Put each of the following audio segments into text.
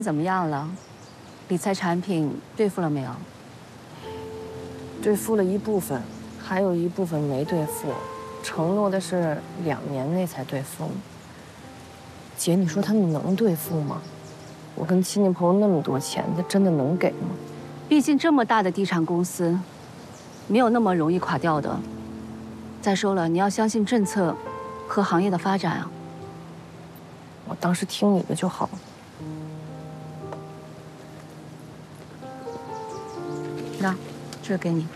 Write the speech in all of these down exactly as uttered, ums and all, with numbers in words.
怎么样了？理财产品兑付了没有？ 兑付了一部分，还有一部分没兑付，承诺的是两年内才兑付。姐，你说他们能兑付吗？我跟亲戚朋友那么多钱，他真的能给吗？ 毕竟这么大的地产公司，没有那么容易垮掉的。再说了，你要相信政策和行业的发展啊。 我当时听你的就好了。 那，这给你。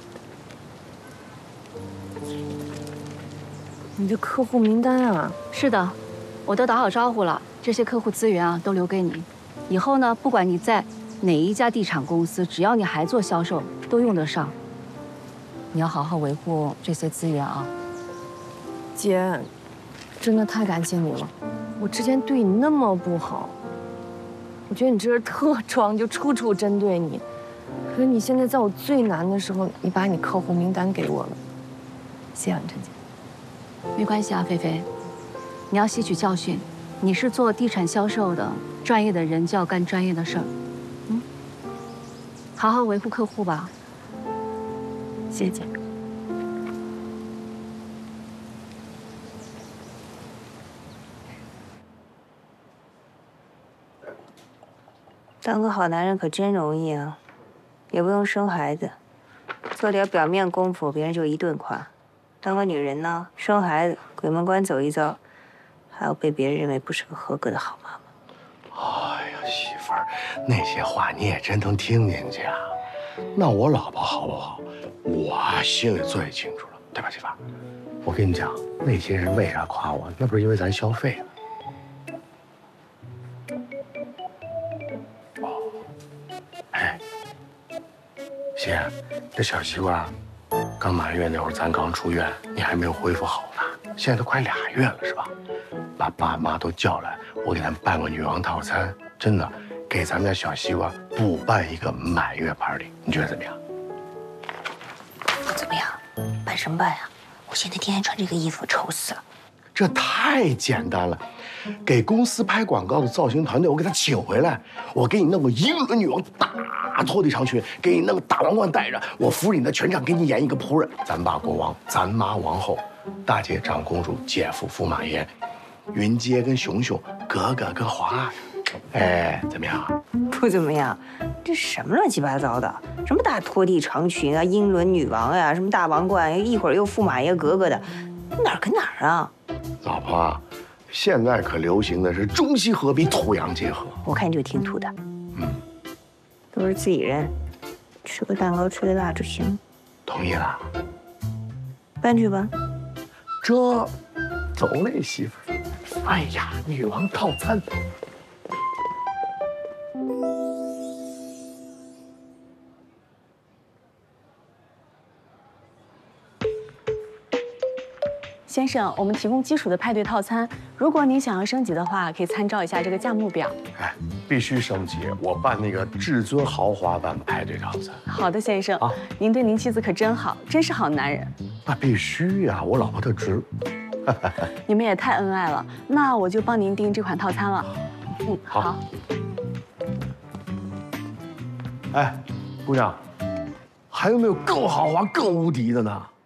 你的客户名单啊？ 是的，我都打好招呼了，这些客户资源啊都留给你。以后呢，不管你在哪一家地产公司，只要你还做销售，都用得上。你要好好维护这些资源啊。 姐，真的太感谢你了。我之前对你那么不好，我觉得你这人特装，就处处针对你。 可是你现在在我最难的时候，你把你客户名单给我了，谢谢你，陈姐。 没关系啊，菲菲，你要吸取教训。你是做地产销售的，专业的人就要干专业的事儿。嗯，好好维护客户吧。 谢谢姐。 当个好男人可真容易啊！ 也不用生孩子，做点表面功夫，别人就一顿夸。当个女人呢，生孩子，鬼门关走一遭，还要被别人认为不是个合格的好妈妈。哎呀，媳妇儿，那些话你也真能听进去啊？那我老婆好不好，我心里最清楚了，对吧，媳妇儿？我跟你讲，那些人为啥夸我？那不是因为咱消费了。 姐，这小西瓜刚满月那会儿，咱刚出院，你还没有恢复好呢。现在都快俩月了，是吧？把爸妈都叫来，我给咱们办个女王套餐，真的，给咱们家小西瓜补办一个满月 party， 你觉得怎么样？ 不怎么样，办什么办呀？我现在天天穿这个衣服，丑死了。 这太简单了。 给公司拍广告的造型团队，我给他请回来，我给你弄个英伦女王大拖地长裙，给你弄个大王冠戴着，我扶着你的全场，给你演一个仆人。咱爸国王，咱妈王后，大姐长公主，姐夫驸马爷，云阶跟熊熊，格格跟华，哎，怎么样？ 不怎么样，这什么乱七八糟的？什么大拖地长裙啊，英伦女王呀、啊，什么大王冠，一会儿又驸马爷格格的，哪儿跟哪儿啊？ 老婆。 现在可流行的是中西合璧、土洋结合。 我看你就挺土的。 嗯， 都是自己人，吃个蛋糕，吹个蜡烛行。 同意了。 办去吧。 这，走嘞，媳妇儿。哎呀，女王套餐。 先生，我们提供基础的派对套餐，如果您想要升级的话，可以参照一下这个价目表。 哎，必须升级！我办那个至尊豪华版派对套餐。 好的，先生。啊，您对您妻子可真好，真是好男人。 那必须呀，我老婆特值。 你们也太恩爱了，那我就帮您订这款套餐了。嗯，好。好哎，姑娘，还有没有更豪华、更无敌的呢？